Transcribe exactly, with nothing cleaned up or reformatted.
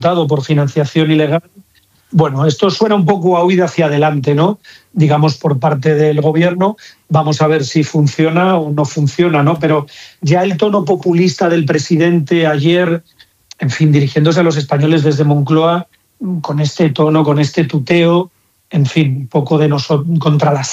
por financiación ilegal. Bueno, esto suena un poco a huida hacia adelante, ¿no? Digamos, por parte del gobierno. Vamos a ver si funciona o no funciona, ¿no? Pero ya el tono populista del presidente ayer, en fin, dirigiéndose a los españoles desde Moncloa, con este tono, con este tuteo, en fin, un poco de nosotros contra las